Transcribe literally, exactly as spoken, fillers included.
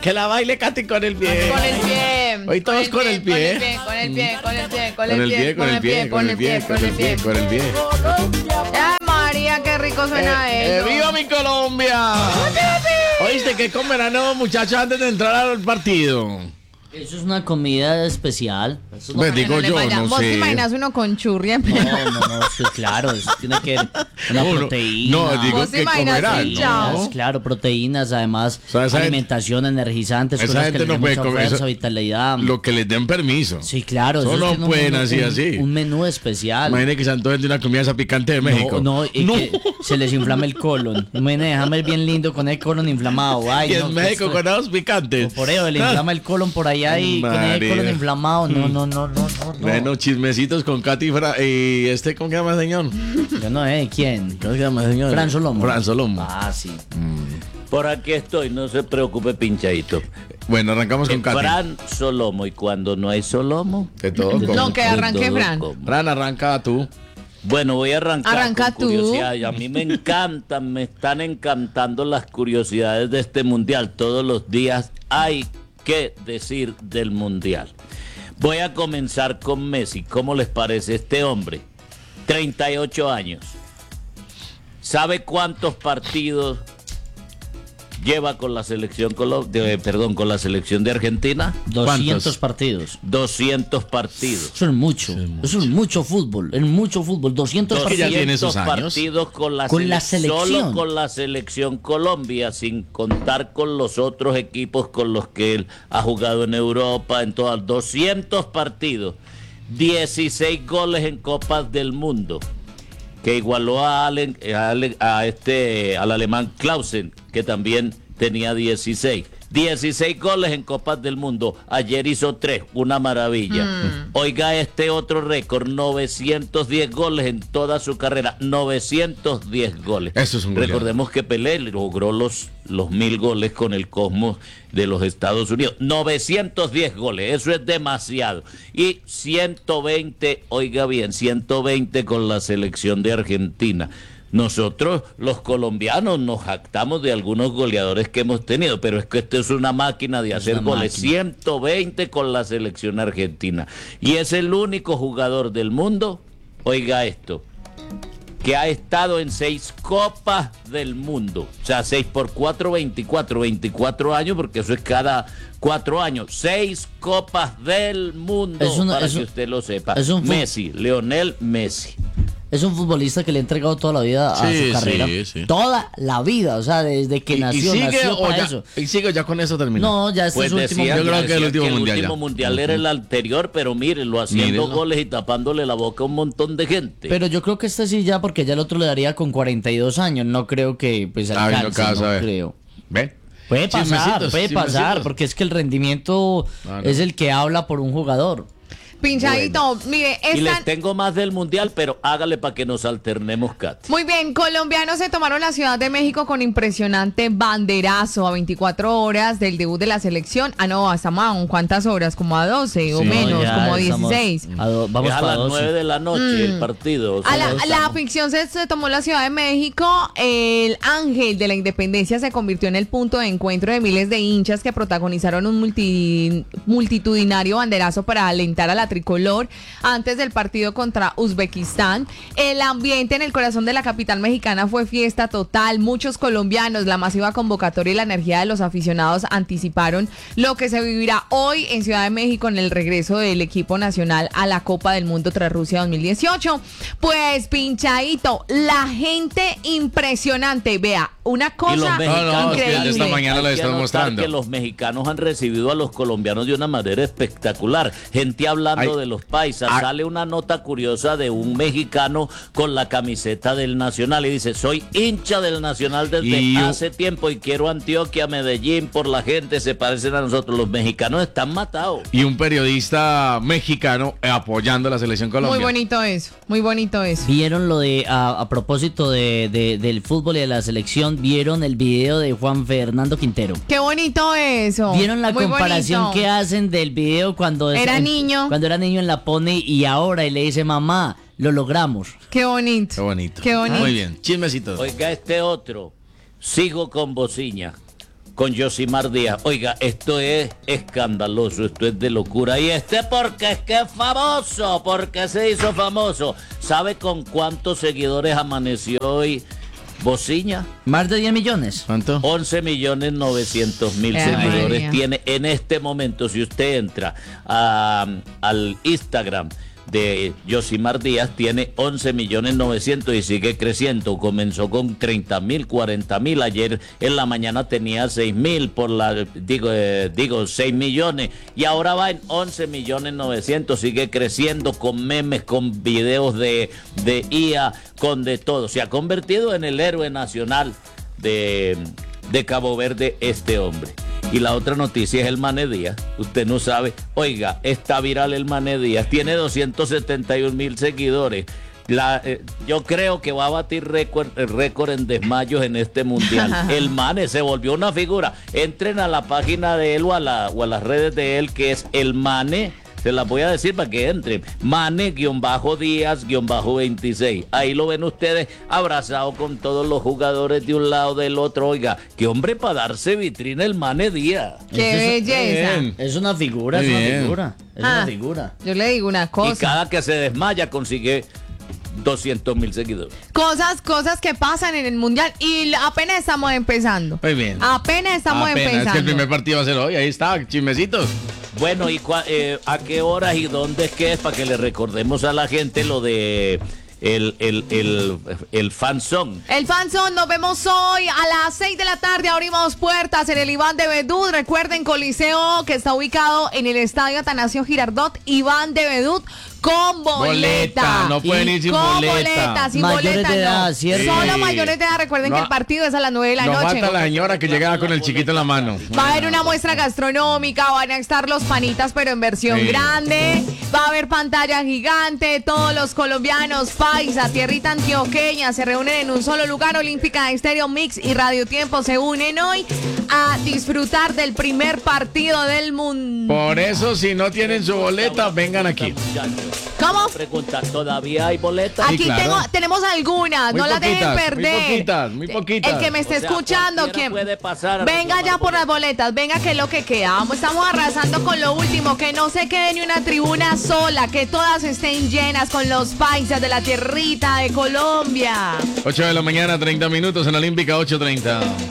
Que la baile Katy con el pie. Con el pie. Hoy todos con el pie. Con el pie, con el pie, con Con el el pie, pie, con el pie, con el pie, con el pie, con el pie. Ay, María, qué rico suena Eh, eso. eh, ¡Viva mi Colombia! ¿Oíste que comerán los muchachos antes de entrar al partido? Eso es una comida especial. Eso no, Pues digo le yo, vaya. no ¿Vos te sé. imaginas uno con churri en pleno? no, no, no, sí, claro, eso tiene que ver una No, no, proteína. no, digo ¿Vos te que imaginas comerán, el chao? ¿no? Claro, proteínas, además, O sea, esa gente- alimentación, energizantes, esa cosas gente que le no den puede mucha comer fuerza, eso- vitalidad. Lo que les den permiso. Sí, claro. Eso eso no tiene un pueden menú- así, un- así. Un menú especial. Imagínate que se antojen de una comida esa picante de México. No, no, y que se les inflama el colon. Imagínate, déjame ir bien lindo con el colon inflamado. Ay, Y no, en que México esto- con esos picantes. Por eso, le inflama el colon por allá y con el María. colon inflamado. No, no, no, no, no. no. Bueno, chismecitos con Katy Fra- y este, ¿cómo se llama el señor? Yo no sé quién. ¿Cómo se llama el señor? Fran Solomo. Fran Solomo. Ah, sí. Por aquí estoy, no se preocupe, pinchadito. Bueno, arrancamos con Eh, Katy. Fran Solomo, y cuando no hay Solomo, De todo De como. No, que arranque todo Fran. como. Fran, arranca tú. Bueno, voy a arrancar Arranca con tú. curiosidad. Y a mí me encantan, me están encantando las curiosidades de este mundial. Todos los días hay que decir del mundial. Voy a comenzar con Messi. ¿Cómo les parece este hombre? treinta y ocho años. ¿Sabe cuántos partidos lleva con la selección Colo- de, perdón, con la selección de Argentina? doscientos ¿Cuántos? partidos. doscientos partidos. Eso es mucho. Eso es mucho fútbol. Es mucho fútbol. doscientos Es que ya partidos. tiene esos doscientos años. partidos con la, Con la sele- selección. Solo con la selección Colombia, sin contar con los otros equipos con los que él ha jugado en Europa, en todas. doscientos partidos, dieciséis goles en Copas del Mundo, que igualó a, Allen- a, Allen- a este, al alemán Clausen, que también tenía dieciséis. dieciséis goles en Copas del Mundo. Ayer hizo tres, una maravilla. Oiga este otro récord, novecientos diez goles en toda su carrera. novecientos diez goles. Eso es un goleador. Recordemos que Pelé logró los, los mil goles con el Cosmos de los Estados Unidos. novecientos diez goles, eso es demasiado. Y ciento veinte, oiga bien, ciento veinte con la selección de Argentina. Nosotros, los colombianos, nos jactamos de algunos goleadores que hemos tenido, pero es que esto es una máquina de hacer una goles. máquina. ciento veinte con la selección argentina. Y es el único jugador del mundo, oiga esto, que ha estado en seis copas del mundo. O sea, seis por cuatro, veinticuatro. veinticuatro años, porque eso es cada cuatro años. Seis copas del mundo, Es una- para es que un- usted lo sepa. es un fu- Messi, Leonel Messi. Es un futbolista que le ha entregado toda la vida a Sí, su carrera. sí, sí. Toda la vida, o sea, desde que Y- y, nació, sigue nació o para ya, eso. y sigue o ya con eso termina. No, ya este Pues es su último decía, Yo creo decía que el último mundial último ya. mundial era el anterior, pero mírenlo, haciendo Mírenlo. goles y tapándole la boca a un montón de gente. Pero yo creo que este sí ya, porque ya el otro le daría con cuarenta y dos años. No creo que pues Ay, no, alcance, cada no saber. creo. ¿Ven? Puede pasar, Chismecitos, puede pasar, chismecitos. porque es que el rendimiento Ah, no. es el que habla por un jugador. Pinchadito, mire, y les están... tengo más del mundial, pero hágale para que nos alternemos, Kat. Muy bien, colombianos se tomaron la Ciudad de México con impresionante banderazo a veinticuatro horas del debut de la selección. Ah, no, hasta más, ¿cuántas horas? Como a doce o Sí. menos, No, ya como estamos dieciséis. a do- vamos es a para las doce. nueve de la noche el partido. o sea, A la, no la estamos- ficción se, se tomó la Ciudad de México. El ángel de la independencia se convirtió en el punto de encuentro de miles de hinchas que protagonizaron un multi- multitudinario banderazo para alentar a la tricolor antes del partido contra Uzbekistán. El ambiente en el corazón de la capital mexicana fue fiesta total. Muchos colombianos, la masiva convocatoria y la energía de los aficionados anticiparon lo que se vivirá hoy en Ciudad de México en el regreso del equipo nacional a la Copa del Mundo tras Rusia dos mil dieciocho. Pues pinchadito, la gente impresionante, vea, una Y los cosa mexicanos, No, no, es que increíble. esta mañana lo hay que están anotar mostrando. que los mexicanos han recibido a los colombianos de una manera espectacular. Gente hablando Ay. de los paisas. Ay. Sale una nota curiosa de un mexicano con la camiseta del Nacional y dice, soy hincha del Nacional desde Y yo- hace tiempo y quiero Antioquia, Medellín, por la gente, se parecen a nosotros. Los mexicanos están matados. Y un periodista mexicano eh, apoyando a la selección Colombia. Muy bonito eso, muy bonito eso. ¿Vieron lo de, a, a propósito de, de- del fútbol y de la selección, vieron el video de Juan Fernando Quintero? Qué bonito eso. ¿Vieron la Muy comparación bonito. que hacen del video cuando Era en- niño. Cuando era niño en la Pony y ahora y le dice, mamá, lo logramos? Qué bonito. Qué bonito. Qué bonito. Muy bien. Chismecitos. Oiga este otro, sigo con bociña. con Yosimar Díaz. Oiga, esto es escandaloso, esto es de locura. Y este porque es que es famoso, porque se hizo famoso. ¿Sabe con cuántos seguidores amaneció hoy Bociña? Más de diez millones. ¿Cuánto? once millones novecientos mil Qué seguidores maravilla. tiene en este momento. Si usted entra a, al Instagram de Yosimar Díaz, tiene once millones novecientos y sigue creciendo. Comenzó con treinta mil, cuarenta mil. Ayer en la mañana tenía seis mil por la, digo, eh, digo seis millones. Y ahora va en once millones novecientos. Sigue creciendo con memes, con videos de, de I A, con de todo. Se ha convertido en el héroe nacional de, de Cabo Verde este hombre. Y la otra noticia es el Mane Díaz. Usted no sabe. Oiga, está viral el Mane Díaz. Tiene doscientos setenta y un mil seguidores. La, eh, yo creo que va a batir récord, récord en desmayos en este mundial. El Mane se volvió una figura. Entren a la página de él o a, la, o a las redes de él, que es el Mane. Se las voy a decir para que entren. Mane-Díaz-veintiséis. Ahí lo ven ustedes abrazado con todos los jugadores de un lado del otro. Oiga, qué hombre para darse vitrina el Mane Díaz. ¡Qué Es- belleza! bien. Es una figura, Muy es una bien. figura. Es Ah, una figura. Yo le digo una Y cosa. cada que se desmaya consigue doscientos mil seguidores. Cosas, cosas que pasan en el mundial y apenas estamos empezando. Muy bien. Apenas estamos Apenas, empezando. es que el primer partido va a ser hoy. Ahí está, chismecitos. Bueno, ¿y cua- eh, a qué horas y dónde es que es? Para que le recordemos a la gente lo de el, el, el, el fan song. El Fanzone, nos vemos hoy a las seis de la tarde. Abrimos puertas en el Iván de Bedut. Recuerden, Coliseo, que está ubicado en el Estadio Atanasio Girardot. Iván de Bedut con boleta. Boleta, no pueden ir sin con boleta. sin Mayores boleta de edad, no. ¿cierto? Solo Sí. mayores de edad. Recuerden No- que el partido es a las nueve de la Nos noche. falta la señora que llegaba con el chiquito en la mano. Va a haber una muestra gastronómica, van a estar los panitas, pero en versión Sí. grande. Va a haber pantalla gigante. Todos los colombianos, paisa, tierrita antioqueña, se reúnen en un solo lugar. Olímpica Estéreo Mix y Radio Tiempo se unen hoy a disfrutar del primer partido del mundo. Por eso, si no tienen su boleta, vengan aquí. ¿Cómo? Pregunta, ¿todavía hay boletas? Aquí claro. tengo, tenemos algunas, Muy no las dejen poquitas, muy perder. poquitas, muy poquitas. El que me esté O sea, escuchando, cualquiera ¿quién? puede pasar a Venga reclamar ya por las boletas. boletas, venga que es lo que queda. Vamos, estamos arrasando con lo último, que no se quede ni una tribuna sola, que todas estén llenas con los paisas de la tierrita de Colombia. ocho de la mañana, treinta minutos en Olímpica, ocho treinta.